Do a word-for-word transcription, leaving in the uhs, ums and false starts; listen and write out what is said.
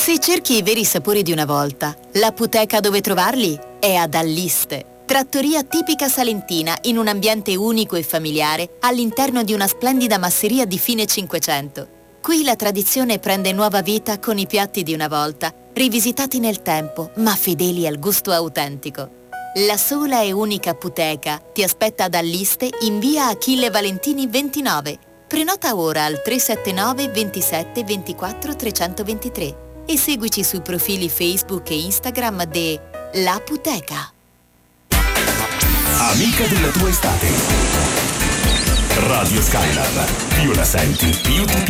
Se cerchi i veri sapori di una volta, l'apoteca dove trovarli è ad Alliste. Trattoria tipica salentina in un ambiente unico e familiare all'interno di una splendida masseria di fine Cinquecento. Qui la tradizione prende nuova vita con i piatti di una volta, rivisitati nel tempo, ma fedeli al gusto autentico. La sola e unica apoteca ti aspetta ad Alliste in via Achille Valentini ventinove. Prenota ora al tre sette nove ventisette ventiquattro trecentoventitré e seguici sui profili Facebook e Instagram de L'Apoteca. Amica della tua estate. Radio Skylab. Più la senti, più ti